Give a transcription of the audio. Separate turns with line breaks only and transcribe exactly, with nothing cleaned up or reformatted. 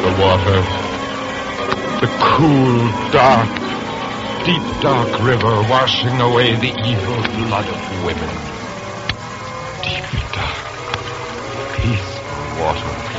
The water. The cool, dark, deep, dark river washing away the evil blood of women. Deep, dark, peaceful water.